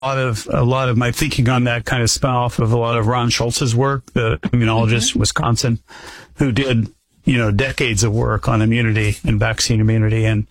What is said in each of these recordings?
a lot of my thinking on that kind of spun off of a lot of Ron Schultz's work, the immunologist in Wisconsin, who did, decades of work on immunity and vaccine immunity. And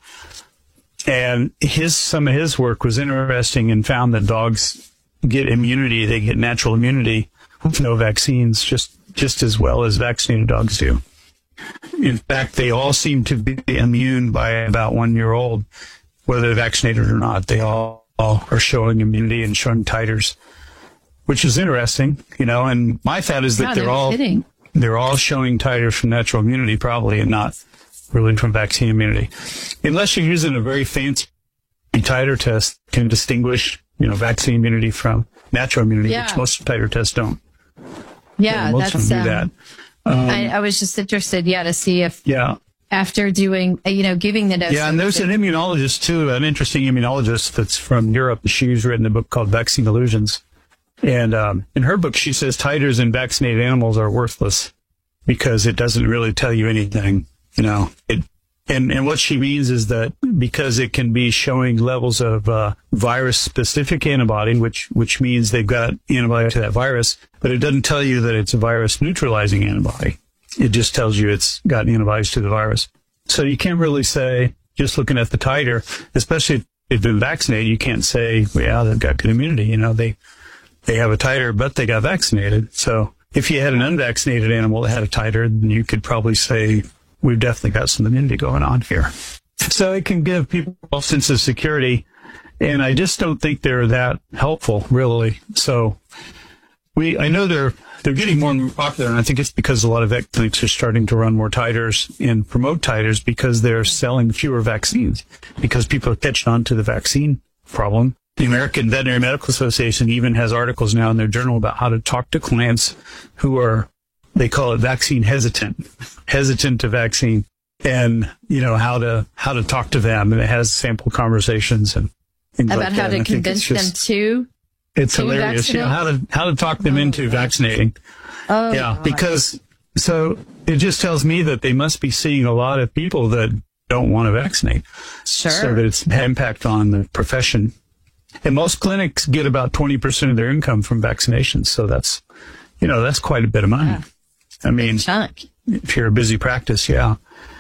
some of his work was interesting and found that dogs get immunity. They get natural immunity with no vaccines just as well as vaccinated dogs do. In fact, they all seem to be immune by about 1 year old, whether they're vaccinated or not. They all are showing immunity and showing titers, which is interesting, and my thought is that they're all showing titers from natural immunity probably, and not really from vaccine immunity. Unless you're using a very fancy titer test can distinguish, vaccine immunity from natural immunity, which most titer tests don't. Yeah, most of them do that. I was just interested, to see if after doing, giving the dose. Yeah, and there's an immunologist too, an interesting immunologist that's from Europe. She's written a book called Vaccine Illusions. And in her book, she says titers in vaccinated animals are worthless because it doesn't really tell you anything, And what she means is that because it can be showing levels of virus-specific antibody, which means they've got antibody to that virus, but it doesn't tell you that it's a virus-neutralizing antibody. It just tells you it's got antibodies to the virus. So you can't really say, just looking at the titer, especially if they've been vaccinated, you can't say, well, yeah, they've got good immunity. They have a titer, but they got vaccinated. So if you had an unvaccinated animal that had a titer, then you could probably say, we've definitely got some immunity going on here. So it can give people a sense of security, and I just don't think they're that helpful, really. So I know they're getting more and more popular, and I think it's because a lot of vet clinics are starting to run more titers and promote titers because they're selling fewer vaccines, because people are catching on to the vaccine problem. The American Veterinary Medical Association even has articles now in their journal about how to talk to clients who are, they call it vaccine hesitant to vaccine, and how to talk to them, and it has sample conversations and things about like how that. to convince them to. It's hilarious, how to talk them into vaccinating. Oh, yeah, God. because so it just tells me that they must be seeing a lot of people that don't want to vaccinate. Sure. So that it's had impact on the profession. And most clinics get about 20% of their income from vaccinations, so that's quite a bit of money. Yeah. I mean, if you're a busy practice, yeah.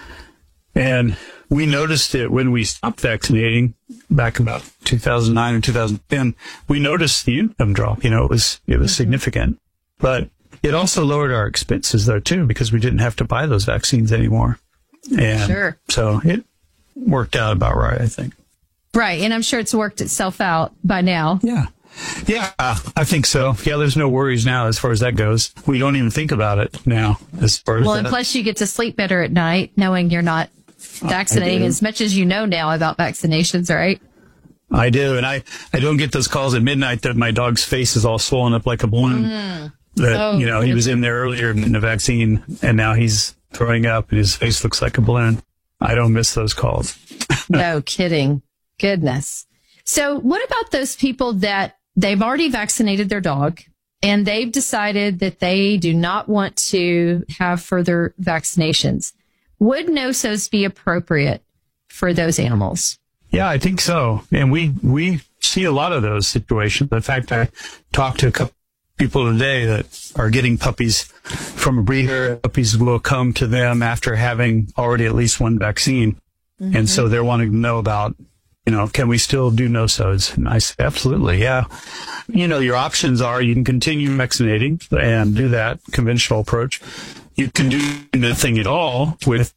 And we noticed it when we stopped vaccinating back about 2009 or 2010. We noticed the income drop. It was significant, but it also lowered our expenses though too, because we didn't have to buy those vaccines anymore. And so it worked out about right, I think. Right, and I'm sure it's worked itself out by now. Yeah. Yeah, I think so. Yeah, there's no worries now as far as that goes. We don't even think about it now as far as and plus you get to sleep better at night knowing you're not vaccinating as much as you know now about vaccinations, right? I do, and I don't get those calls at midnight that my dog's face is all swollen up like a balloon. He was in there earlier in the vaccine, and now he's throwing up and his face looks like a balloon. I don't miss those calls. No kidding. Goodness. So what about those people that they've already vaccinated their dog and they've decided that they do not want to have further vaccinations? Would no-sos be appropriate for those animals? Yeah, I think so. And we see a lot of those situations. In fact, I talked to a couple people today that are getting puppies from a breeder. Puppies will come to them after having already at least one vaccine. Mm-hmm. And so they're wanting to know about, can we still do no-sods? And I say, absolutely, yeah. Your options are you can continue vaccinating and do that conventional approach. You can do nothing at all.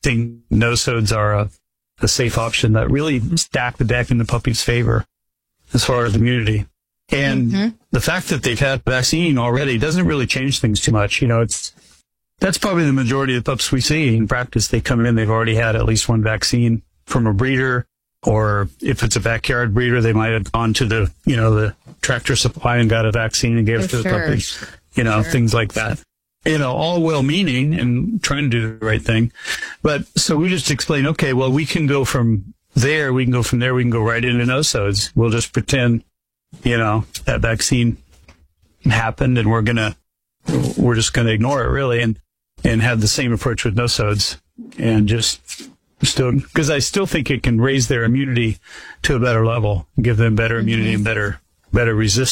No-sods are a safe option that really stack the deck in the puppy's favor as far as immunity. And the fact that they've had vaccine already doesn't really change things too much. That's probably the majority of the pups we see in practice. They come in, they've already had at least one vaccine from a breeder. Or if it's a backyard breeder, they might have gone to the Tractor Supply and got a vaccine and gave it to the puppy, things like that. All well-meaning and trying to do the right thing. But so we just explain, okay, well, we can go from there, we can go right into no-sods. We'll just pretend, that vaccine happened and we're just going to ignore it really and have the same approach with no-sods and because I still think it can raise their immunity to a better level, give them better immunity and better better resist